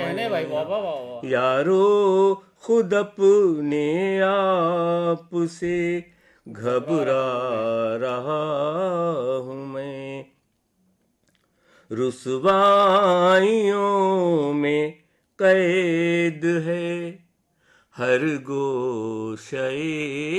कहने भाई, वाह वाह वाह वाह। यारो खुद अपने आप से घबरा रहा हूँ मैं, रुसवाइयों में कैद है हर गोशे